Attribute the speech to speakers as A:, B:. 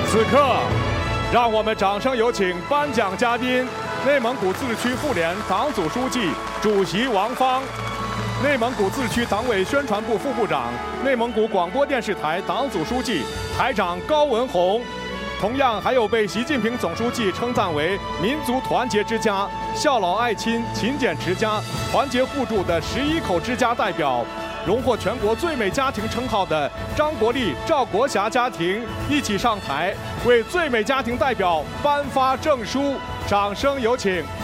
A: 此刻，让我们掌声有请颁奖嘉宾内蒙古自治区妇联党组书记、主席王芳，内蒙古自治区党委宣传部副部长、内蒙古广播电视台党组书记、台长高文宏。同样还有被习近平总书记称赞为民族团结之家、孝老爱亲、勤俭持家、团结互助的11口之家代表，荣获全国最美家庭称号的张国立、赵国霞家庭一起上台，为最美家庭代表颁发证书。掌声有请。